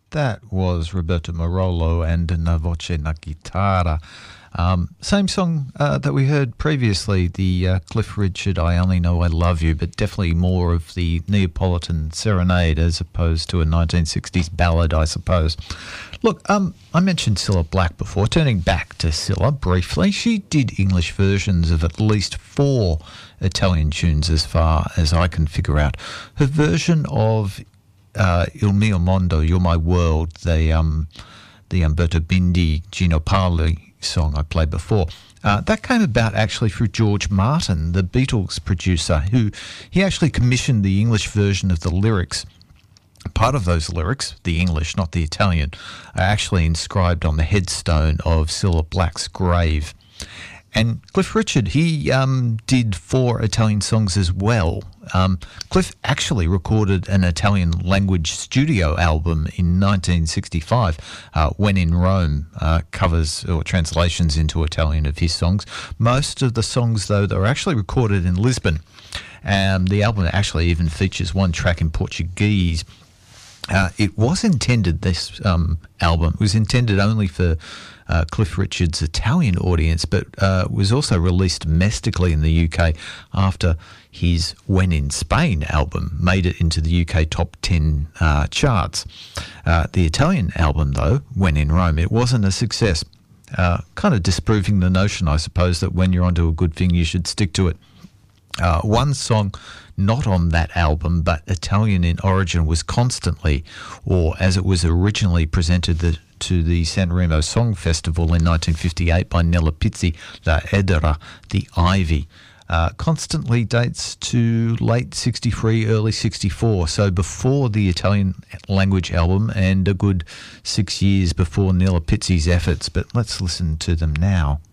That was Roberto Marolo and Na Voce na Chitarra. Same song that we heard previously, the Cliff Richard, I Only Know I Love You, but definitely more of the Neapolitan serenade as opposed to a 1960s ballad, I suppose. Look, I mentioned Cilla Black before. Turning back to Cilla briefly, she did English versions of at least 4 Italian tunes as far as I can figure out. Her version of Il Mio Mondo, You're My World, the Umberto Bindi, Gino Paoli song I played before, that came about actually through George Martin, the Beatles producer, who he actually commissioned the English version of the lyrics. Part of those lyrics, the English, not the Italian, are actually inscribed on the headstone of Cilla Black's grave. And Cliff Richard, he did 4 Italian songs as well. Cliff actually recorded an Italian language studio album in 1965, When in Rome, covers or translations into Italian of his songs. Most of the songs, though, they were actually recorded in Lisbon. The album actually even features one track in Portuguese. It was intended, this album was intended only for Cliff Richard's Italian audience, but was also released domestically in the UK after his When in Spain album made it into the UK top 10 charts. The Italian album, though, When in Rome, it wasn't a success, kind of disproving the notion, I suppose, that when you're onto a good thing, you should stick to it. One song not on that album, but Italian in origin, was Constantly, or as it was originally presented to the Sanremo Song Festival in 1958 by Nella Pizzi, La Edera, the Ivy. Constantly dates to late 63, early 64, so before the Italian language album and a good 6 years before Nella Pizzi's efforts, but let's listen to them now.